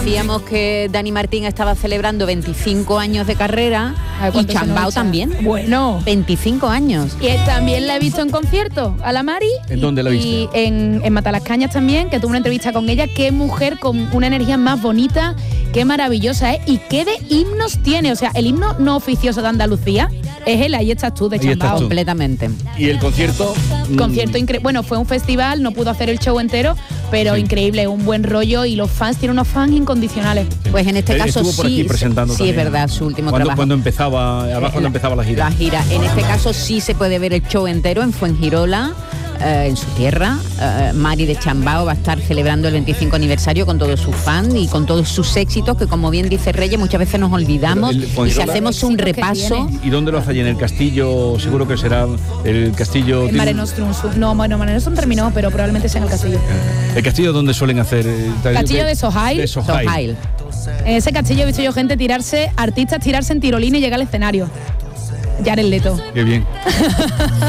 Decíamos que Dani Martín estaba celebrando 25 años de carrera y Chambao también. Bueno, 25 años. Y también la he visto en concierto a la Mari. ¿En dónde la viste? Y en Matalascañas también, que tuve una entrevista con ella. Qué mujer con una energía más bonita, qué maravillosa es y qué de himnos tiene. O sea, el himno no oficioso de Andalucía es el Ahí estás tú de Chambao. Completamente. ¿Y el concierto? Concierto increíble. Bueno, fue un festival, no pudo hacer el show entero, pero increíble, un buen rollo y los fans, tienen unos fans incondicionales. Pues en este caso estuvo por aquí presentando sí también. Es verdad, su último trabajo. Cuando empezaba la gira. La gira. En este caso sí se puede ver el show entero en Fuengirola, en su tierra. Mari de Chambao va a estar celebrando el 25 aniversario con todos sus fans y con todos sus éxitos, que como bien dice Reyes, muchas veces nos olvidamos. Y si hacemos un repaso... ¿Y dónde lo hace allí? ¿En el castillo? Seguro que será el castillo... En Mare Nostrum. No, bueno, Mare Nostrum terminó, pero probablemente sea en el castillo. ¿El castillo donde suelen hacer? Castillo de Sohail. De Sohail. En ese castillo he visto yo gente artistas tirarse en tirolina y llegar al escenario. Jared Leto. Qué bien.